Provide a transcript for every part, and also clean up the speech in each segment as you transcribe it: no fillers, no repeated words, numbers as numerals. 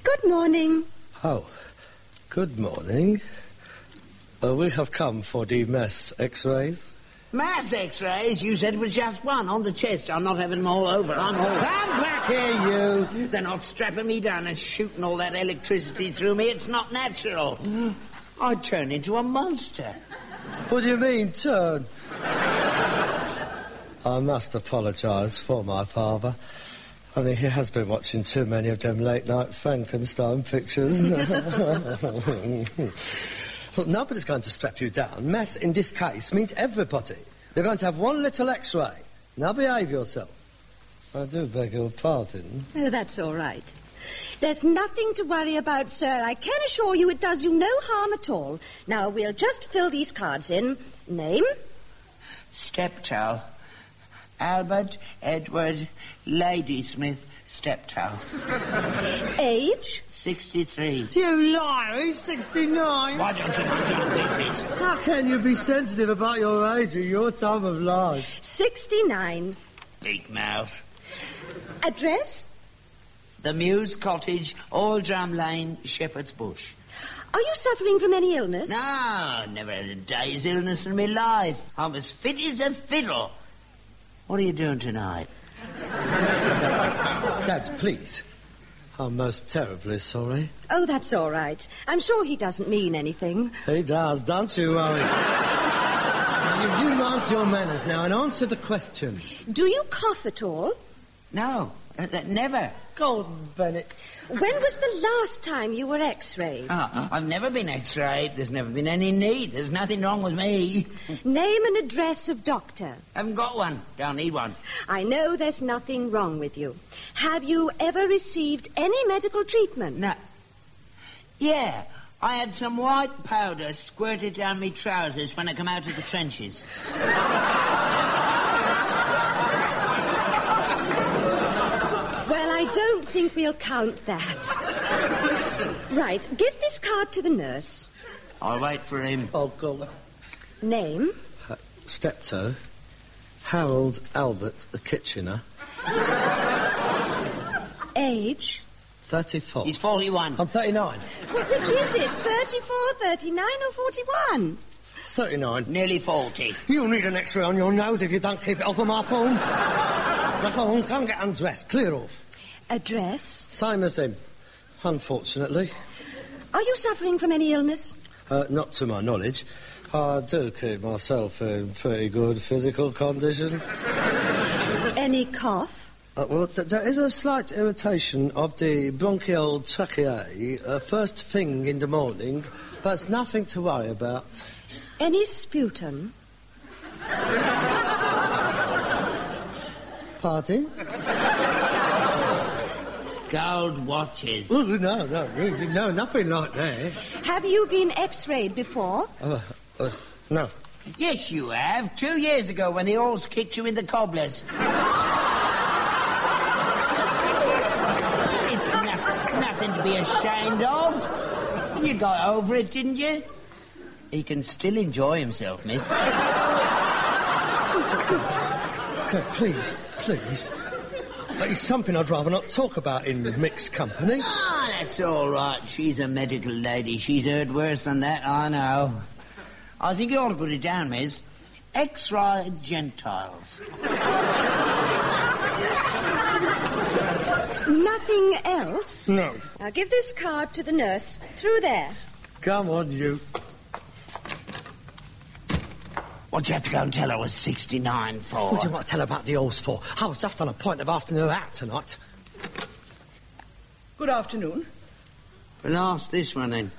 Good morning. Oh, good morning. We have come for the mass x-rays. Mass x-rays? You said it was just one on the chest. I'm not having them all over. I'm all... Come back here, you! They're not strapping me down and shooting all that electricity through me. It's not natural. I'd turn into a monster. What do you mean, turn? I must apologise for my father. I mean, he has been watching too many of them late-night Frankenstein pictures. Look, nobody's going to strap you down. Mass, in this case, means everybody. You're going to have one little x-ray. Now behave yourself. I do beg your pardon. Oh, that's all right. There's nothing to worry about, sir. I can assure you it does you no harm at all. Now, we'll just fill these cards in. Name? Steptoe. Albert Edward Ladysmith Steptoe. Age? 63. You liar, he's 69. Why don't you mind your business? How can you be sensitive about your age at your time of life? 69. Big mouth. Address? The Mews Cottage, Aldram Lane, Shepherd's Bush. Are you suffering from any illness? No, never had a day's illness in my life. I'm as fit as a fiddle. What are you doing tonight? Dad, please. I'm most terribly sorry. Oh, that's all right. I'm sure he doesn't mean anything. He does, don't you worry. You mind your manners now and answer the question. Do you cough at all? No, never. Gordon Bennett. When was the last time you were x-rayed? I've never been x-rayed. There's never been any need. There's nothing wrong with me. Name and address of doctor. Haven't got one. Don't need one. I know there's nothing wrong with you. Have you ever received any medical treatment? No. Yeah, I had some white powder squirted down me trousers when I come out of the trenches. Well, I don't think we'll count that. Right, give this card to the nurse. I'll wait for him. Oh, God. Name? Steptoe. Harold Albert Kitchener. Age? 34. He's 41. I'm 39. Well, which is it? 34, 39 or 41? 39. Nearly 40. You'll need an x-ray on your nose if you don't keep it off of my phone. Now, go on, come get undressed. Clear off. Address? Same as him, unfortunately. Are you suffering from any illness? Not to my knowledge. I do keep myself in pretty good physical condition. Any cough? Well, there is a slight irritation of the bronchial tracheae first thing in the morning, but it's nothing to worry about. Any sputum? Pardon? Gold watches. Oh, no, nothing like that. Have you been x-rayed before? No. Yes, you have. 2 years ago when the horse kicked you in the cobblers. It's nothing to be ashamed of. You got over it, didn't you? He can still enjoy himself, miss. Please. It's something I'd rather not talk about in mixed company. Ah, that's all right. She's a medical lady. She's heard worse than that, I know. I think you ought to put it down, miss. X-ray Gentiles. Nothing else? No. Now give this card to the nurse. Through there. Come on, you. What'd you have to go and tell her I was 69 for? What do you want to tell about the horse for? I was just on a point of asking her out tonight. Good afternoon. Well, ask this one, then.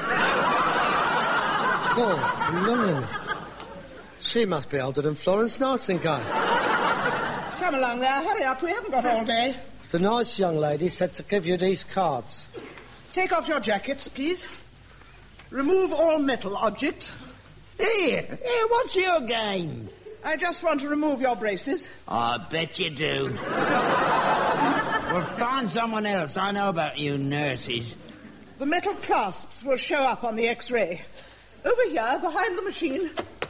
Oh, Lord. She must be older than Florence Nightingale. Come along there. Hurry up. We haven't got all day. The nice young lady said to give you these cards. Take off your jackets, please. Remove all metal objects. Here, what's your game? I just want to remove your braces. I bet you do. Well, find someone else. I know about you nurses. The metal clasps will show up on the X-ray. Over here, behind the machine.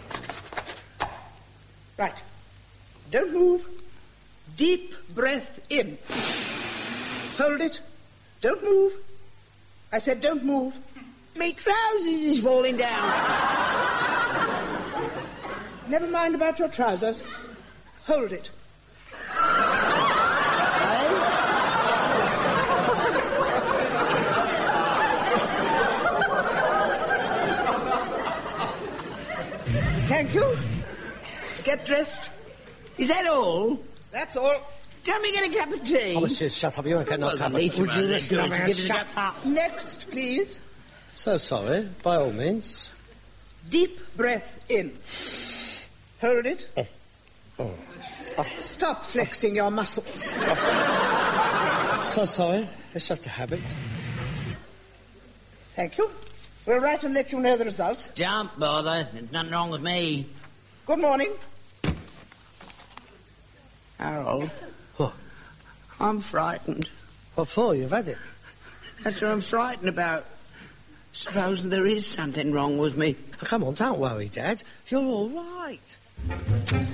Right. Don't move. Deep breath in. Hold it. Don't move. I said don't move. Me trousers is falling down. Never mind about your trousers. Hold it. Thank you. Get dressed. Is that all? That's all. Can we get a cup of tea? Oh, monsieur, shut up. You won't get no cup of Would tea. you listen to give it Shut up. Next, please. So sorry. By all means. Deep breath in. Hold it. Stop flexing your muscles. So sorry. It's just a habit. Thank you. We'll write and let you know the results. Don't bother. There's nothing wrong with me. Good morning. Harold, What? I'm frightened. What for? You've had it. That's what I'm frightened about. Supposing there is something wrong with me. Oh, come on, don't worry, Dad. You're all right.